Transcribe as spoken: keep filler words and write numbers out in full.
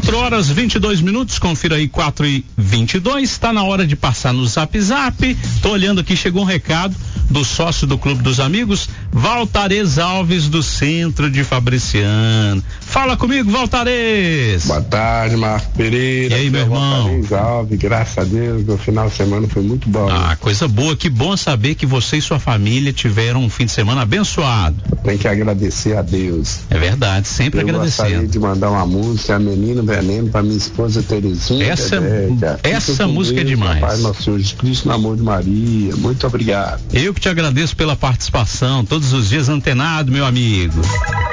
quatro horas vinte e dois minutos, confira aí, quatro e vinte e dois, tá na hora de passar no Zap Zap. Tô olhando aqui, chegou um recado do sócio do Clube dos Amigos, Valtares Alves, do Centro de Fabriciano. Fala comigo, Valtares. Boa tarde, Marco Pereira. E aí, meu irmão? Valtares Alves, graças a Deus, o final de semana foi muito bom. Ah, né? coisa boa, que bom saber que você e sua família tiveram um fim de semana abençoado. Tem que agradecer a Deus. É verdade, sempre Eu agradecendo. gostaria de mandar uma música, Menino Veneno, para minha esposa Terezinha. Essa, Bebeca. essa música Deus, é demais. Pai Nosso Senhor Jesus Cristo, no amor de Maria. Muito obrigado. Eu que te agradeço pela participação, todos os dias antenado, meu amigo.